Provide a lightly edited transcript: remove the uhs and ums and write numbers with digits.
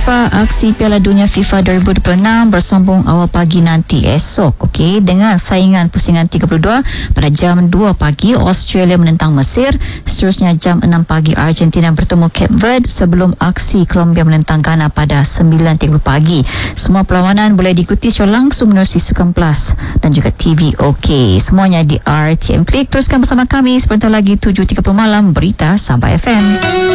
Jumpa aksi Piala Dunia FIFA 2026 bersambung awal pagi nanti esok, okey, dengan saingan pusingan 32 pada jam 2 pagi Australia menentang Mesir, seterusnya jam 6 pagi Argentina bertemu Cape Verde sebelum aksi Colombia menentang Ghana pada 9.30 pagi. Semua perlawanan boleh diikuti secara langsung menerusi Sukan Plus dan juga TV OK. Semuanya di RTM Klik. Teruskan bersama kami sebentar lagi 7.30 malam berita Sabah FM.